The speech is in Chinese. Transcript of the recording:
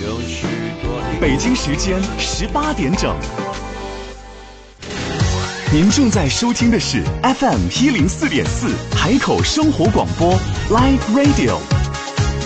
北京时间18点整。您正在收听的是 FM 104.4海口生活广播 Live Radio。